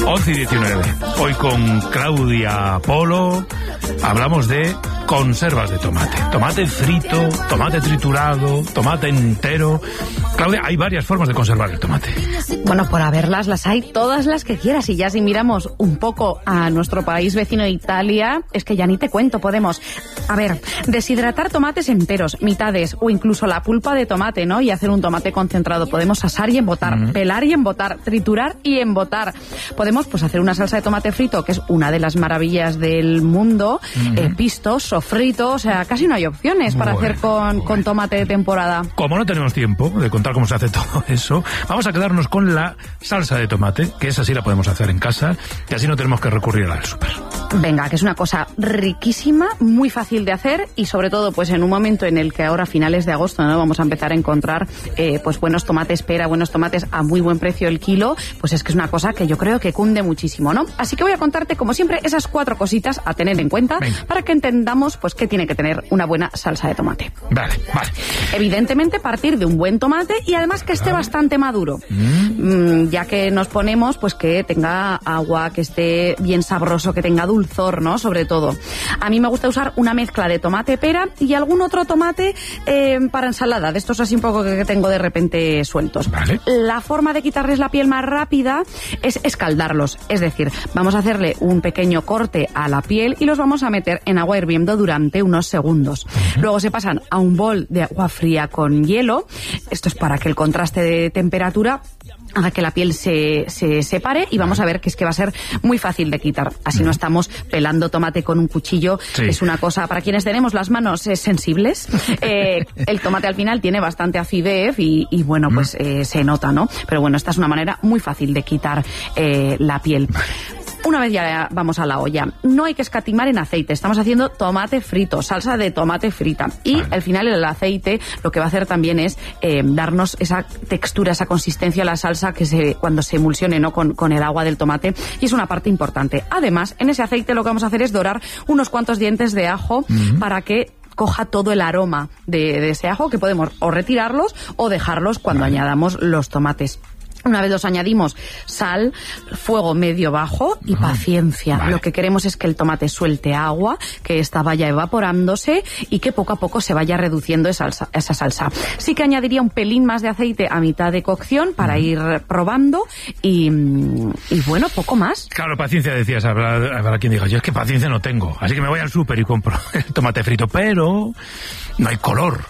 11:19. Hoy con Claudia Polo hablamos de conservas de tomate. Tomate frito, tomate triturado, tomate entero. Claudia, hay varias formas de conservar el tomate. Bueno, por haberlas, las hay todas las que quieras. Y ya si miramos un poco a nuestro país vecino de Italia, es que ya ni te cuento, podemos, a ver, deshidratar tomates enteros, mitades o incluso la pulpa de tomate, ¿no? Y hacer un tomate concentrado. Podemos asar y embotar, pelar y embotar, triturar y embotar. Podemos, pues, hacer una salsa de tomate frito, que es una de las maravillas del mundo, pisto, sofrito, o sea, casi no hay opciones para hacer con tomate de temporada. Como no tenemos tiempo de contar cómo se hace todo eso, vamos a quedarnos con la salsa de tomate, que esa sí la podemos hacer en casa, y así no tenemos que recurrir al súper. Venga, que es una cosa riquísima, muy fácil de hacer y sobre todo pues en un momento en el que ahora a finales de agosto, ¿no?, vamos a empezar a encontrar pues buenos tomates pera, buenos tomates a muy buen precio el kilo, pues es que es una cosa que yo creo que cunde muchísimo, ¿no? Así que voy a contarte como siempre esas 4 cositas a tener en cuenta. Venga. Para que entendamos pues qué tiene que tener una buena salsa de tomate. Vale. Evidentemente partir de un buen tomate y además que esté bastante maduro. Ya que nos ponemos pues que tenga agua, que esté bien sabroso, que tenga dulzor, ¿no? Sobre todo. A mí me gusta usar una mezcla de tomate pera y algún otro tomate para ensalada, de estos así un poco que tengo de repente sueltos. Vale. La forma de quitarles la piel más rápida es escaldarlos, es decir, vamos a hacerle un pequeño corte a la piel y los vamos a meter en agua hirviendo durante unos segundos. Luego se pasan a un bol de agua fría con hielo. Esto es para que el contraste de temperatura haga que la piel se separe y vamos a ver que es que va a ser muy fácil de quitar. Así no estamos pelando tomate con un cuchillo. Sí. Es una cosa, para quienes tenemos las manos sensibles, el tomate al final tiene bastante acidez y bueno, pues se nota, ¿no? Pero bueno, esta es una manera muy fácil de quitar la piel. Una vez ya vamos a la olla, no hay que escatimar en aceite, estamos haciendo tomate frito, salsa de tomate frita y al final el aceite lo que va a hacer también es darnos esa textura, esa consistencia a la salsa que cuando se emulsione, ¿no?, con el agua del tomate, y es una parte importante. Además, en ese aceite lo que vamos a hacer es dorar unos cuantos dientes de ajo para que coja todo el aroma de ese ajo, que podemos o retirarlos o dejarlos cuando añadamos los tomates. Una vez los añadimos, sal, fuego medio bajo y paciencia. Vale. Lo que queremos es que el tomate suelte agua, que esta vaya evaporándose y que poco a poco se vaya reduciendo esa salsa. Sí que añadiría un pelín más de aceite a mitad de cocción para ir probando y bueno, poco más. Claro, paciencia decías, habrá quien diga, yo es que paciencia no tengo, así que me voy al súper y compro el tomate frito, pero no hay color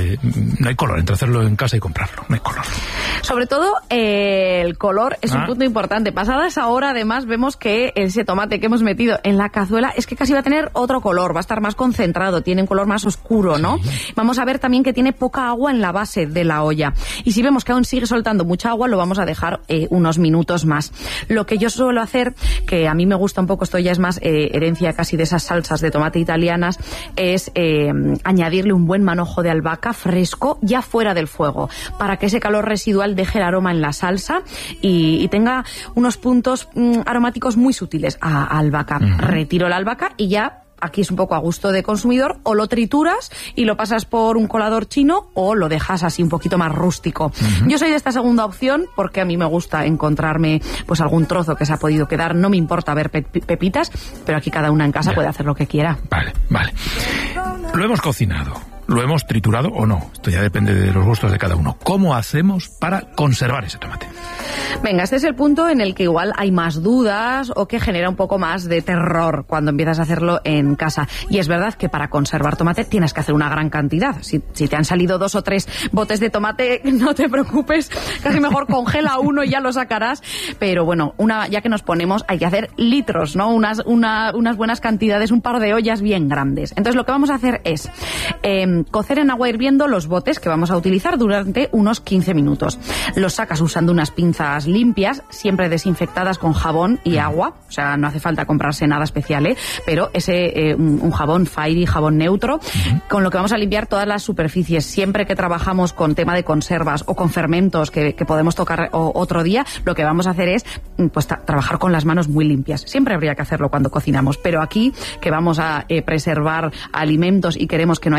entre hacerlo en casa y comprarlo, no hay color. Sobre todo, el color es un punto importante. Pasada esa hora, además, vemos que ese tomate que hemos metido en la cazuela es que casi va a tener otro color, va a estar más concentrado, tiene un color más oscuro, ¿no? Sí. Vamos a ver también que tiene poca agua en la base de la olla. Y si vemos que aún sigue soltando mucha agua, lo vamos a dejar unos minutos más. Lo que yo suelo hacer, que a mí me gusta un poco, esto ya es más herencia casi de esas salsas de tomate italianas, es añadirle un buen manojo de albahaca fresco ya fuera del fuego, para que ese calor residual deje el aroma en la salsa y tenga unos puntos aromáticos muy sutiles a albahaca. Retiro la albahaca y ya aquí es un poco a gusto de consumidor, o lo trituras y lo pasas por un colador chino o lo dejas así un poquito más rústico. Yo soy de esta segunda opción porque a mí me gusta encontrarme pues algún trozo que se ha podido quedar, no me importa ver pepitas, pero aquí cada una en casa puede hacer lo que quiera. Vale. Lo hemos cocinado. ¿Lo hemos triturado o no? Esto ya depende de los gustos de cada uno. ¿Cómo hacemos para conservar ese tomate? Venga, este es el punto en el que igual hay más dudas o que genera un poco más de terror cuando empiezas a hacerlo en casa. Y es verdad que para conservar tomate tienes que hacer una gran cantidad. Si te han salido 2 o 3 botes de tomate, no te preocupes, casi mejor congela uno y ya lo sacarás. Pero bueno, ya que nos ponemos, hay que hacer litros, ¿no? Unas buenas cantidades, un par de ollas bien grandes. Entonces lo que vamos a hacer es cocer en agua hirviendo los botes que vamos a utilizar durante unos 15 minutos. Los sacas usando unas pinzas limpias, siempre desinfectadas con jabón y agua, o sea, no hace falta comprarse nada especial, pero un jabón Fairy, jabón neutro, con lo que vamos a limpiar todas las superficies. Siempre que trabajamos con tema de conservas o con fermentos que podemos tocar otro día, lo que vamos a hacer es pues trabajar con las manos muy limpias. Siempre habría que hacerlo cuando cocinamos, pero aquí que vamos a preservar alimentos y queremos que no haya ningún tipo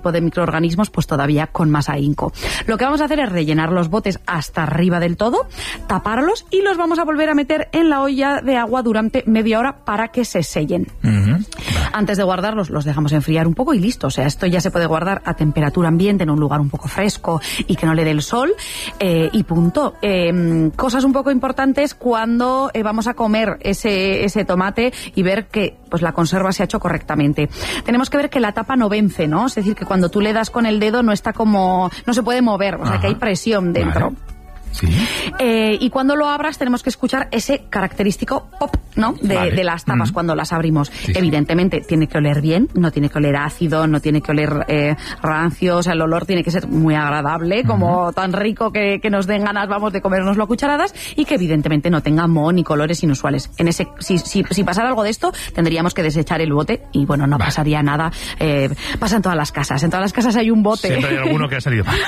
tipo de microorganismos, pues todavía con más ahínco. Lo que vamos a hacer es rellenar los botes hasta arriba del todo, taparlos y los vamos a volver a meter en la olla de agua durante media hora para que se sellen. Antes de guardarlos, los dejamos enfriar un poco y listo. O sea, esto ya se puede guardar a temperatura ambiente en un lugar un poco fresco y que no le dé el sol, y punto. Cosas un poco importantes cuando vamos a comer ese tomate y ver que pues la conserva se ha hecho correctamente. Tenemos que ver que la tapa no vence, ¿no? Es decir, que cuando tú le das con el dedo no está como... no se puede mover, o sea, que hay presión dentro. Vale. Sí. Y cuando lo abras tenemos que escuchar ese característico pop, ¿no? De las tapas cuando las abrimos. Sí, evidentemente tiene que oler bien, no tiene que oler ácido, no tiene que oler rancio, o sea, el olor tiene que ser muy agradable, como tan rico que nos den ganas, vamos, de comérnoslo a cucharadas, y que evidentemente no tenga moho ni colores inusuales. Si pasara algo de esto, tendríamos que desechar el bote y bueno, no pasaría nada. Pasa en todas las casas hay un bote. Siempre hay alguno que ha salido mal.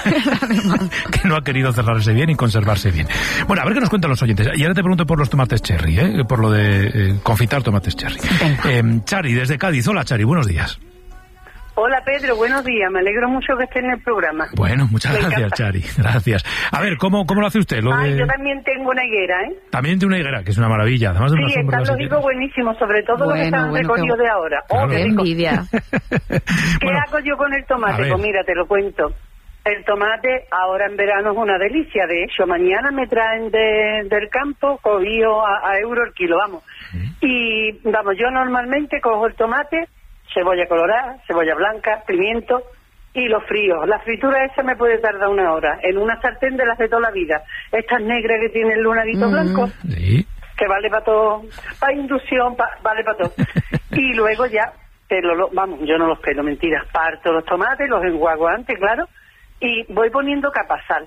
Que no ha querido cerrarse bien y conservarse bien. Bueno, a ver qué nos cuentan los oyentes. Y ahora te pregunto por los tomates cherry, por lo de confitar tomates cherry. Chari, desde Cádiz. Hola, Chari, buenos días. Hola, Pedro, buenos días. Me alegro mucho que esté en el programa. Bueno, muchas gracias, Chari. Gracias. A ver, ¿cómo lo hace usted? Yo también tengo una higuera, ¿eh? También tiene una higuera, que es una maravilla. Además de una sombra. Sí, están los higos buenísimos, sobre todo los que están recogidos de ahora. Claro. ¡Qué envidia! ¿Qué hago yo con el tomate? Pues mira, te lo cuento. El tomate ahora en verano es una delicia. De hecho, mañana me traen del campo cogido a euro el kilo, vamos. Y vamos, yo normalmente cojo el tomate, cebolla colorada, cebolla blanca, pimiento y los fríos. La fritura esa me puede tardar 1 hora en una sartén de las de toda la vida. Estas negras que tienen el lunadito blanco, sí, que vale para todo, para inducción, vale para todo. Y luego ya, vamos, yo no los pelo, mentiras, parto los tomates, los enjuago antes, claro, y voy poniendo capa sal,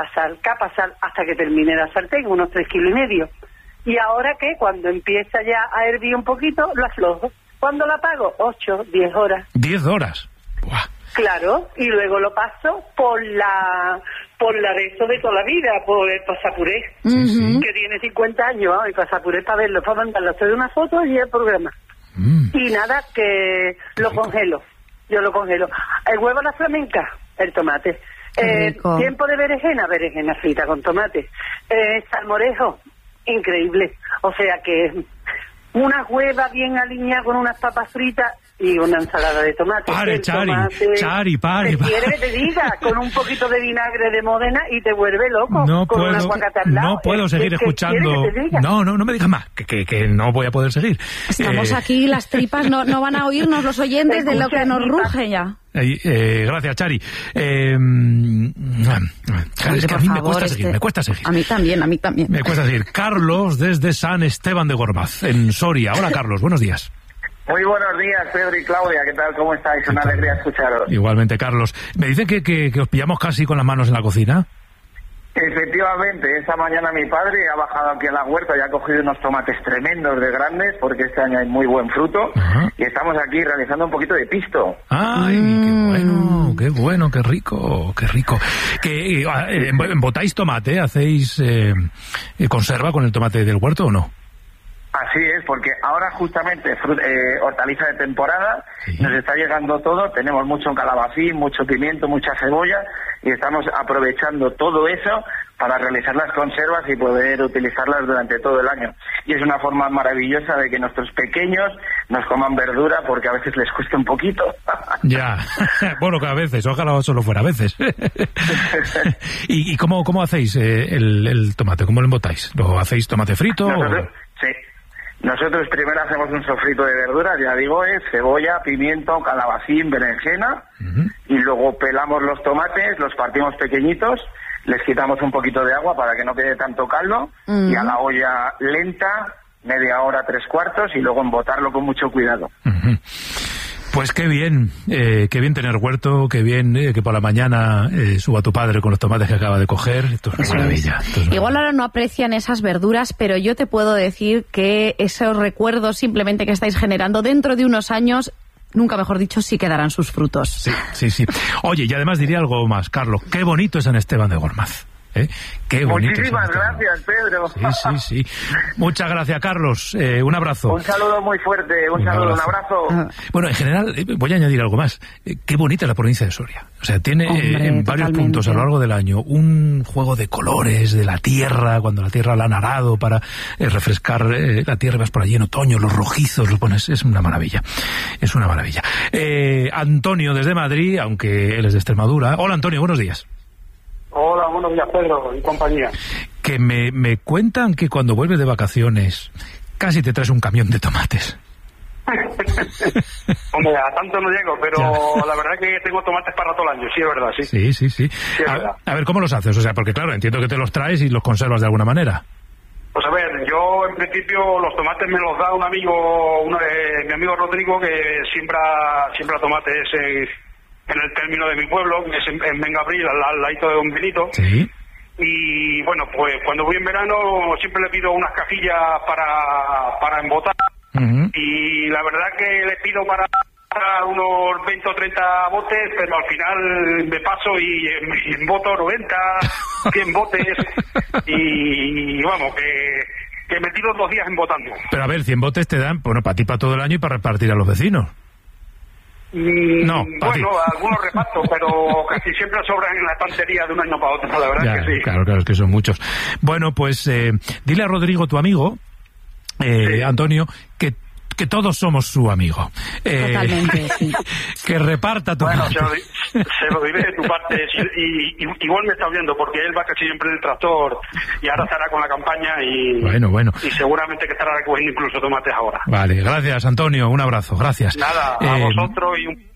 hasta que termine la sartén, unos 3,5 kilos. Y ahora que cuando empieza ya a hervir un poquito, lo aflojo. ¿Cuándo la apago? 8, 10 horas. 10 horas. Buah. Claro, y luego lo paso por la de eso de toda la vida, por el pasapuré, que tiene 50 años, el pasapuré para verlo, para mandarlo, hacer una foto y el programa. Y nada, que lo congelo, yo lo congelo. El huevo a la flamenca, el tomate. Tiempo de berenjena frita con tomate. Salmorejo, increíble. O sea que una hueva bien alineada con unas papas fritas y una ensalada de tomate. Pare, Chari, pare. ¿Quieres que te diga? Con un poquito de vinagre de Módena y te vuelve loco. No con puedo, un aguacate al lado. no puedo seguir escuchando. No me digas más, que no voy a poder seguir. Estamos aquí, las tripas no van a oírnos los oyentes de lo que nos ruge ya. Gracias, Chari. Es que a mí me cuesta seguir. A mí también. Me cuesta seguir. Carlos, desde San Esteban de Gormaz, en Soria. Hola, Carlos, buenos días. Muy buenos días, Pedro y Claudia. ¿Qué tal? ¿Cómo estáis? Una alegría escucharos. Igualmente, Carlos. Me dicen que os pillamos casi con las manos en la cocina. Efectivamente, esta mañana mi padre ha bajado aquí a la huerta y ha cogido unos tomates tremendos de grandes, porque este año hay muy buen fruto. Y estamos aquí realizando un poquito de pisto. ¡Ay, qué bueno, qué rico! ¿Embotáis tomate? ¿Hacéis conserva con el tomate del huerto o no? Así es, porque ahora justamente hortaliza de temporada, nos está llegando todo, tenemos mucho calabacín, mucho pimiento, mucha cebolla, y estamos aprovechando todo eso para realizar las conservas y poder utilizarlas durante todo el año. Y es una forma maravillosa de que nuestros pequeños nos coman verdura, porque a veces les cuesta un poquito. Ya, bueno, que a veces, ojalá solo fuera a veces. ¿Y cómo hacéis el tomate? ¿Cómo lo embotáis? ¿Lo hacéis tomate frito? Sí. Nosotros primero hacemos un sofrito de verduras, ya digo, cebolla, pimiento, calabacín, berenjena, y luego pelamos los tomates, los partimos pequeñitos, les quitamos un poquito de agua para que no quede tanto caldo, y a la olla lenta, media hora, 3/4, y luego embotarlo con mucho cuidado. Pues qué bien tener huerto, qué bien que por la mañana suba tu padre con los tomates que acaba de coger. Esto es una maravilla. Igual ahora no aprecian esas verduras, pero yo te puedo decir que esos recuerdos simplemente que estáis generando dentro de unos años, nunca mejor dicho, sí que darán sus frutos. Sí. Oye, y además diría algo más, Carlos, qué bonito es San Esteban de Gormaz. Qué bonito. Muchísimas gracias, Pedro. Sí. Muchas gracias, Carlos. Un abrazo. Un saludo muy fuerte, un abrazo. Bueno, en general, voy a añadir algo más. Qué bonita es la provincia de Soria. O sea, tiene en varios puntos a lo largo del año un juego de colores de la tierra, cuando la tierra la han arado para refrescar la tierra, vas por allí en otoño, los rojizos, los pones, es una maravilla. Es una maravilla. Antonio desde Madrid, aunque él es de Extremadura. Hola, Antonio, buenos días. Hola, buenos días, Pedro y compañía. Que me cuentan que cuando vuelves de vacaciones casi te traes un camión de tomates. Hombre, a tanto no llego, pero ya. La verdad que tengo tomates para todo el año, sí, es verdad, sí. Sí. A ver, ¿cómo los haces? O sea, porque claro, entiendo que te los traes y los conservas de alguna manera. Pues a ver, yo en principio los tomates me los da un amigo, mi amigo Rodrigo, que siembra tomates en el término de mi pueblo, que es en Vengabril, al ladito de Don Benito. Sí. Y bueno, pues cuando voy en verano siempre le pido unas cajillas para embotar. Uh-huh. Y la verdad que le pido para unos 20 o 30 botes, pero al final me paso y emboto 90, 100 botes. Y vamos, que me tiro 2 días embotando. Pero a ver, 100 botes te dan, bueno, para ti para todo el año y para repartir a los vecinos. No, bueno, algunos reparto, pero casi siempre sobran en la estantería de un año para otro, la verdad ya, que sí. Claro, es que son muchos. Bueno, pues dile a Rodrigo, tu amigo, sí. Antonio, que todos somos su amigo. Totalmente, sí. Que reparta tu parte. Se lo diré de tu parte. Y igual me está viendo, porque él va casi siempre en el tractor y ahora estará con la campaña y... Bueno. Y seguramente que estará recogiendo incluso tomates ahora. Vale, gracias, Antonio. Un abrazo, gracias. Nada, a vosotros y un...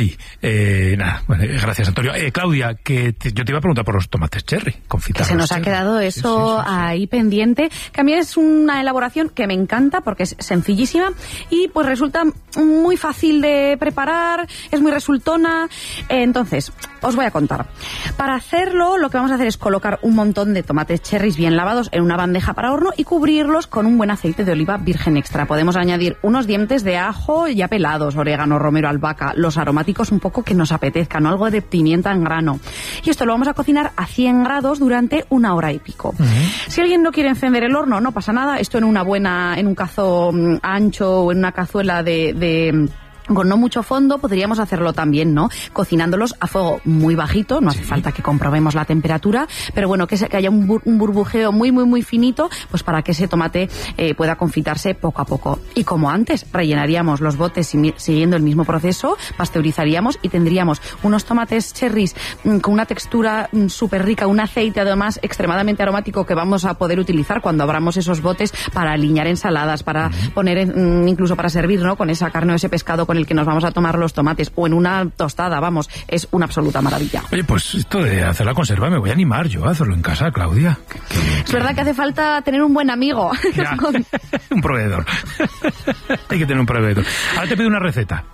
Bueno, gracias, Antonio. Claudia, yo te iba a preguntar por los tomates cherry confitados. Que se nos ha quedado eso sí. Ahí pendiente, que a mí es una elaboración que me encanta porque es sencillísima y pues resulta muy fácil de preparar, es muy resultona. Entonces, os voy a contar. Para hacerlo, lo que vamos a hacer es colocar un montón de tomates cherries bien lavados en una bandeja para horno y cubrirlos con un buen aceite de oliva virgen extra. Podemos añadir unos dientes de ajo ya pelados, orégano, romero, albahaca, los aromáticos un poco que nos apetezcan, ¿no? Algo de pimienta en grano. Y esto lo vamos a cocinar a 100 grados durante 1 hora y pico. Uh-huh. Si alguien no quiere encender el horno, no pasa nada. Esto en un cazo ancho o en una cazuela con no mucho fondo, podríamos hacerlo también, ¿no? Cocinándolos a fuego muy bajito, no hace falta que comprobemos la temperatura, pero bueno, que haya un burbujeo muy, muy, muy finito, pues para que ese tomate pueda confitarse poco a poco. Y como antes, rellenaríamos los botes siguiendo el mismo proceso, pasteurizaríamos y tendríamos unos tomates cherries con una textura súper rica, un aceite además extremadamente aromático que vamos a poder utilizar cuando abramos esos botes para aliñar ensaladas, para poner incluso para servir, ¿no? Con esa carne o ese pescado con el que nos vamos a tomar los tomates o en una tostada, vamos, es una absoluta maravilla. Oye, pues esto de hacer la conserva me voy a animar yo a hacerlo en casa, Claudia. Es verdad que hace falta tener un buen amigo. Un proveedor. Hay que tener un proveedor. Ahora te pido una receta.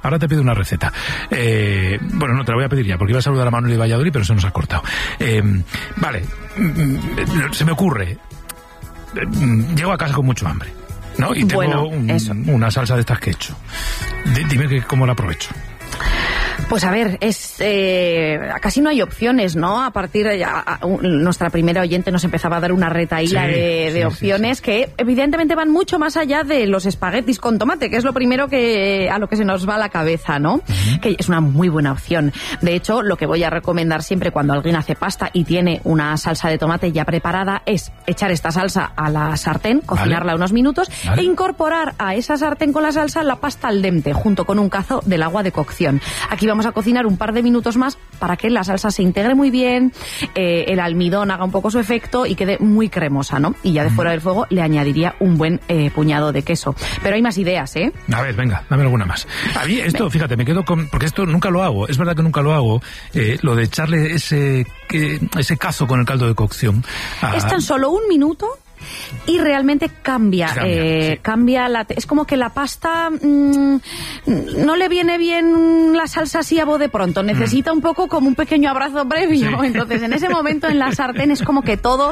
Bueno, no te la voy a pedir ya, porque iba a saludar a Manuel de Valladolid, pero se nos ha cortado. Vale, se me ocurre. Llego a casa con mucho hambre, ¿no? Y tengo una salsa de estas que he hecho. Dime cómo la aprovecho. Pues a ver, casi no hay opciones, ¿no? A partir de nuestra primera oyente nos empezaba a dar una retahíla de opciones que evidentemente van mucho más allá de los espaguetis con tomate, que es lo primero a lo que se nos va a la cabeza, ¿no? Uh-huh. Que es una muy buena opción. De hecho, lo que voy a recomendar siempre cuando alguien hace pasta y tiene una salsa de tomate ya preparada es echar esta salsa a la sartén, cocinarla unos minutos e incorporar a esa sartén con la salsa la pasta al dente junto con un cazo del agua de cocción. Aquí vamos a cocinar un par de minutos más para que la salsa se integre muy bien, el almidón haga un poco su efecto y quede muy cremosa, ¿no? Y ya de fuera del fuego le añadiría un buen puñado de queso. Pero hay más ideas, ¿eh? A ver, venga, dame alguna más. A mí esto, fíjate, me quedo con... Porque esto nunca lo hago, es verdad que nunca lo hago, lo de echarle ese cazo con el caldo de cocción. Es tan solo 1 minuto y realmente cambia es como que la pasta no le viene bien la salsa así a bote pronto, necesita un poco como un pequeño abrazo previo, entonces en ese momento en la sartén es como que todo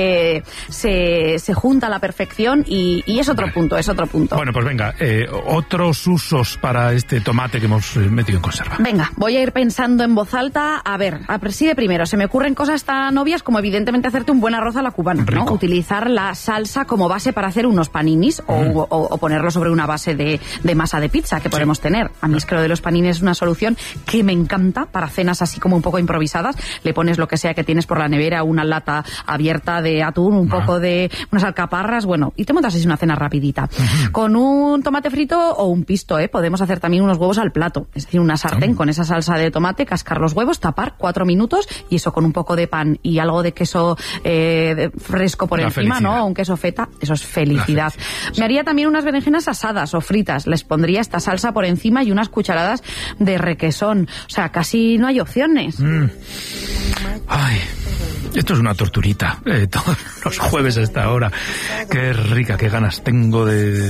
se junta a la perfección y es otro punto. Bueno, pues venga, otros usos para este tomate que hemos metido en conserva. Venga, voy a ir pensando en voz alta. A ver, sí de primero, se me ocurren cosas tan obvias como evidentemente hacerte un buen arroz a la cubana, ¿no? Utilizar la salsa como base para hacer unos paninis o ponerlo sobre una base de masa de pizza que podemos tener. A mí es que lo de los paninis es una solución que me encanta para cenas así como un poco improvisadas. Le pones lo que sea que tienes por la nevera, una lata abierta de atún, un poco de unas alcaparras, bueno, y te montas así una cena rapidita. Con un tomate frito o un pisto, podemos hacer también unos huevos al plato, es decir, una sartén con esa salsa de tomate, cascar los huevos, tapar 4 minutos y eso con un poco de pan y algo de queso fresco por encima, ¿no? Un queso feta, eso es felicidad. Me haría también unas berenjenas asadas o fritas, les pondría esta salsa por encima y unas cucharadas de requesón, o sea, casi no hay opciones. Ay, esto es una torturita, todos los jueves a esta hora. Qué rica, qué ganas tengo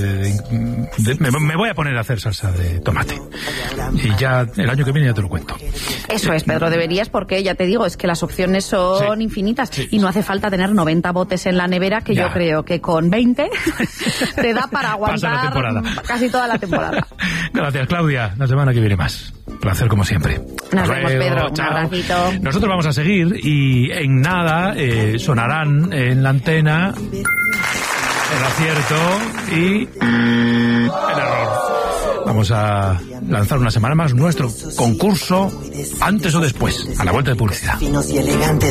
me voy a poner a hacer salsa de tomate. Y ya el año que viene ya te lo cuento. Eso es, Pedro, deberías, porque ya te digo, es que las opciones son infinitas y no hace falta tener 90 botes en la nevera, que yo creo que con 20 te da para aguantar casi toda la temporada. Gracias, Claudia. La semana que viene más. Placer como siempre. Nos vemos, Pedro. Un abracito. Nosotros vamos a seguir y en nada sonarán en la antena el acierto y el error. Vamos a lanzar una semana más nuestro concurso antes o después, a la vuelta de publicidad.